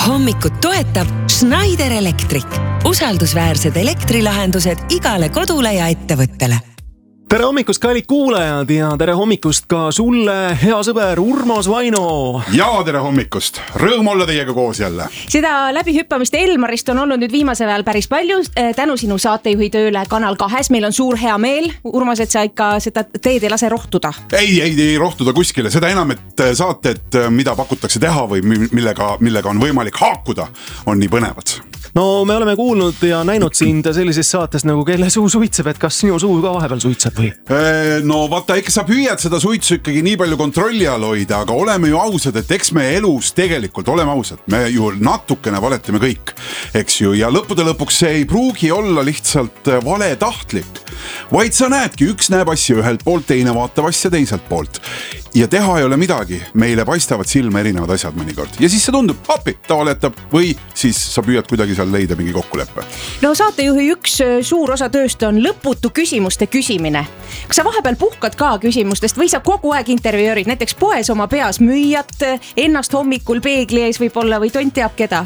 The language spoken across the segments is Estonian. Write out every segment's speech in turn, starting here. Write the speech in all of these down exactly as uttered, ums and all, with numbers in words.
Hommikut toetab Schneider Electric. Usaldusväärsed elektrilahendused igale kodule ja ettevõttele. Tere hommikust, kallid kuulajad, ja tere hommikust ka sulle, hea sõber Urmas Vaino. Ja tere hommikust, rõõm olla teiega koos jälle. Seda läbihüppamist Elmarist on olnud nüüd viimase ajal päris palju. Tänu sinu saatejuhi tööle Kanal kahes. Meil on suur hea meel, Urmas, et sa ikka seda teed ei lase rohtuda. Ei, ei, ei rohtuda kuskile. Seda enam, et saated, mida pakutakse teha või millega, millega on võimalik haakuda, on nii põnevad. No me oleme kuulnud ja näinud sind sellises saates nagu Kelle suu suitseb, et kas sinu suu ka vahepeal suitseb või? No vaata, ikka sa püüad seda suitsu ikkagi nii palju kontrolli all hoida, aga oleme ju ausad, et eks me elus tegelikult oleme ausad. Me ju natukene valetame kõik, eks ju, ja lõppude lõpuks see ei pruugi olla lihtsalt vale tahtlik, vaid sa näedki, üks näeb asja ühelt poolt, teine vaatab asja teiselt poolt. Ja teha ei ole midagi, meile paistavad silma erinevad asjad mõnikord. Ja siis see tundub, appi, ta valetab või siis sa püüad kuidagi seal leida mingi kokkuleppe. No saatejuhi üks suur osa tööst on lõputu küsimuste küsimine. Kas sa vahepeal puhkad ka küsimustest või sa kogu aeg intervjueerid näiteks poes oma peas müüjat, ennast hommikul peegli ees võib-olla või tont teab keda?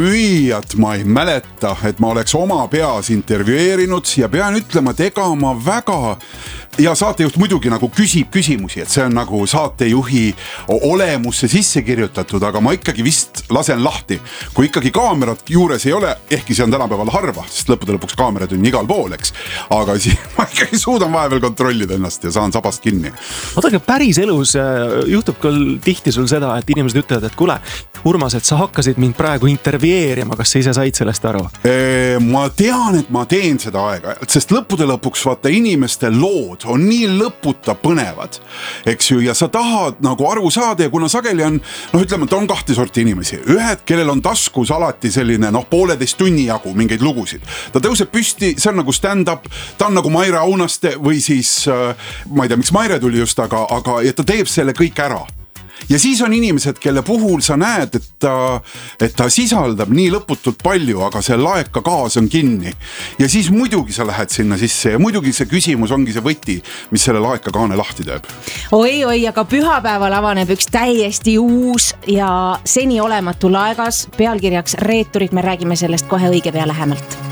Müüjat ma ei mäleta, et ma oleks oma peas intervjueerinud ja pean ütlema, et ega ma väga... Ja saatejuht muidugi nagu küsib küsimusi, et see on nagu saatejuhi olemusse sisse kirjutatud, aga ma ikkagi vist lasen lahti. Kui ikkagi kaamerat juures ei ole, ehkki see on tänapäeval harva, sest lõppude lõpuks kaamerad on igal pool, eks. Aga siis ma ikkagi suudan vahepeal kontrollida ennast ja saan sabast kinni. Ootagi, päris elus juhtub küll tihti sul seda, et inimesed ütlevad, et kuule, Urmas, et sa hakkasid mind praegu intervjueerima, kas sa ise said sellest aru? E, ma tean, et ma teen seda aega, sest lõppude lõpuks vaata inimeste lood on nii lõputa põnevad, eks ju, ja sa tahad nagu aru saada ja kuna sageli on, noh ütleme, et on kahte sorti inimesi. Ühed, kellel on taskus alati selline, noh, pooleteist tunni jagu mingeid lugusid. Ta tõuseb püsti, see on nagu stand-up, ta on nagu Maire Aunaste või siis, ma ei tea, miks Maire tuli just, aga, aga ja ta teeb selle kõik ära. Ja siis on inimesed, kelle puhul sa näed, et ta, et ta sisaldab nii lõputult palju, aga see laeka gaas on kinni. Ja siis muidugi sa lähed sinna sisse ja muidugi see küsimus ongi see võti, mis selle laeka kaane lahti teeb. Oi, oi, aga pühapäeval avaneb üks täiesti uus ja seni olematu laegas pealkirjaks Reeturid. Me räägime sellest kohe õige pea lähemalt.